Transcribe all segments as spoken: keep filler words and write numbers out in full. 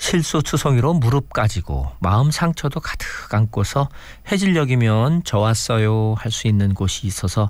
실소투성이로 무릎 까지고 마음 상처도 가득 안고서 해질녘이면 저 왔어요 할 수 있는 곳이 있어서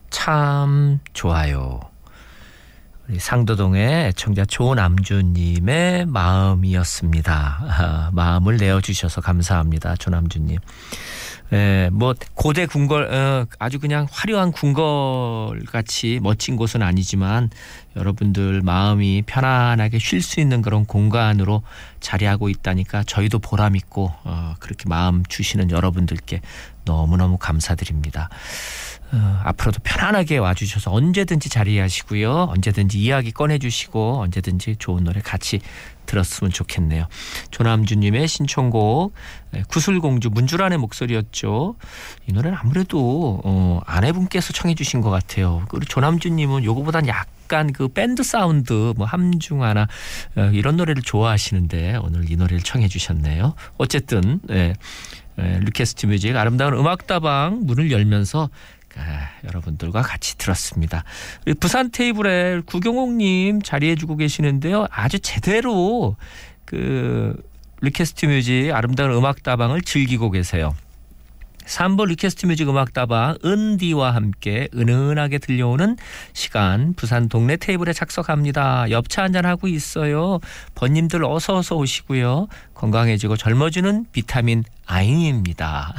참 좋아요. 우리 상도동의 애청자 조남주님의 마음이었습니다. 아, 마음을 내어주셔서 감사합니다. 조남주님. 예, 뭐 고대 궁궐 어, 아주 그냥 화려한 궁궐 같이 멋진 곳은 아니지만 여러분들 마음이 편안하게 쉴 수 있는 그런 공간으로 자리하고 있다니까 저희도 보람 있고 어, 그렇게 마음 주시는 여러분들께 너무너무 감사드립니다. 어, 앞으로도 편안하게 와주셔서 언제든지 자리하시고요. 언제든지 이야기 꺼내주시고 언제든지 좋은 노래 같이 들었으면 좋겠네요. 조남주님의 신청곡 구슬공주 문주란의 목소리였죠. 이 노래는 아무래도 어, 아내분께서 청해 주신 것 같아요. 그리고 조남주님은 요거보단 약간 그 밴드 사운드 뭐 함중아나 어, 이런 노래를 좋아하시는데 오늘 이 노래를 청해 주셨네요. 어쨌든 네, 네, 리퀘스트 뮤직 아름다운 음악다방 문을 열면서 아, 여러분들과 같이 들었습니다. 부산 테이블에 구경옥님 자리해주고 계시는데요. 아주 제대로 그 리퀘스트 뮤직 아름다운 음악다방을 즐기고 계세요. 삼 부 리퀘스트 뮤직 음악다방 은디와 함께 은은하게 들려오는 시간 부산 동네 테이블에 착석합니다. 엽차 한잔하고 있어요. 번님들 어서 어서 오시고요. 건강해지고 젊어지는 비타민 아인입니다.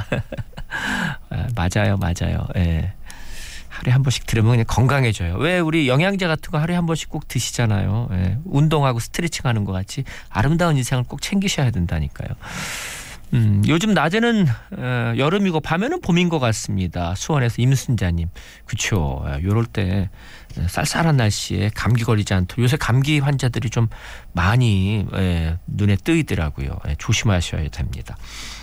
맞아요 맞아요. 예. 하루에 한 번씩 들으면 그냥 건강해져요. 왜 우리 영양제 같은 거 하루에 한 번씩 꼭 드시잖아요. 예. 운동하고 스트레칭 하는 것 같이 아름다운 인생을 꼭 챙기셔야 된다니까요. 음, 요즘 낮에는 어, 여름이고 밤에는 봄인 것 같습니다. 수원에서 임순자님. 그렇죠. 요럴 때 쌀쌀한 날씨에 감기 걸리지 않도록 요새 감기 환자들이 좀 많이 예, 눈에 뜨이더라고요. 예, 조심하셔야 됩니다.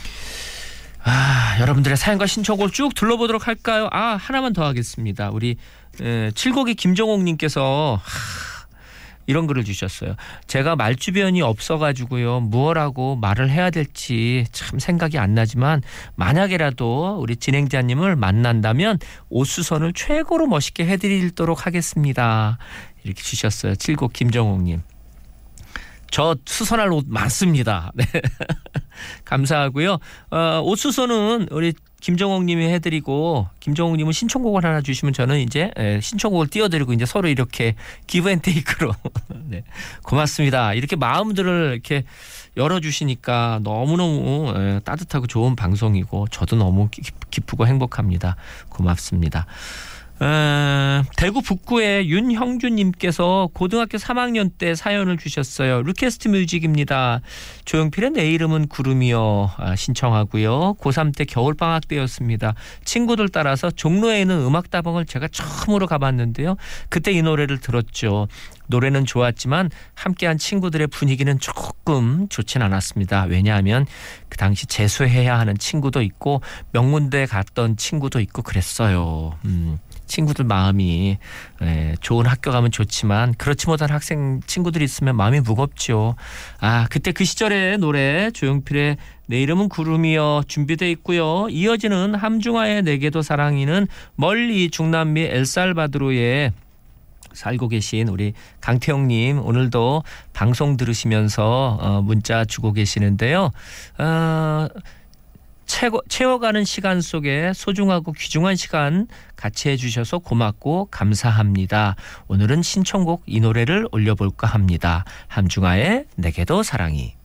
아, 여러분들의 사연과 신청곡을 쭉 둘러보도록 할까요? 아, 하나만 더 하겠습니다. 우리 에, 칠곡이 김정옥님께서 하, 이런 글을 주셨어요. 제가 말주변이 없어가지고요. 무엇라고 말을 해야 될지 참 생각이 안 나지만 만약에라도 우리 진행자님을 만난다면 옷수선을 최고로 멋있게 해드리도록 하겠습니다. 이렇게 주셨어요. 칠곡 김정옥님. 저 수선할 옷 많습니다. 네. 감사하고요. 어, 옷 수선은 우리 김정옥님이 해드리고 김정옥님은 신청곡을 하나 주시면 저는 이제 에, 신청곡을 띄워드리고 이제 서로 이렇게 기브앤테이크로 네. 고맙습니다. 이렇게 마음들을 이렇게 열어주시니까 너무너무 에, 따뜻하고 좋은 방송이고 저도 너무 기, 기쁘고 행복합니다. 고맙습니다. 어, 대구 북구의 윤형준님께서 고등학교 삼 학년 때 사연을 주셨어요. 리퀘스트 뮤직입니다. 조용필의 내 이름은 구름이요 아, 신청하고요. 고삼 때 겨울방학 때였습니다. 친구들 따라서 종로에 있는 음악다방을 제가 처음으로 가봤는데요. 그때 이 노래를 들었죠. 노래는 좋았지만 함께한 친구들의 분위기는 조금 좋진 않았습니다. 왜냐하면 그 당시 재수해야 하는 친구도 있고 명문대 갔던 친구도 있고 그랬어요. 음. 친구들 마음이 예, 좋은 학교 가면 좋지만 그렇지 못한 학생 친구들이 있으면 마음이 무겁죠. 아 그때 그 시절의 노래 조용필의 내 이름은 구름이여 준비되어 있고요. 이어지는 함중아의 내게도 사랑이는 멀리 중남미 엘살바도르에 살고 계신 우리 강태용님 오늘도 방송 들으시면서 어, 문자 주고 계시는데요. 어, 채워, 채워가는 시간 속에 소중하고 귀중한 시간 같이 해주셔서 고맙고 감사합니다. 오늘은 신청곡 이 노래를 올려볼까 합니다. 함중아의 내게도 사랑이.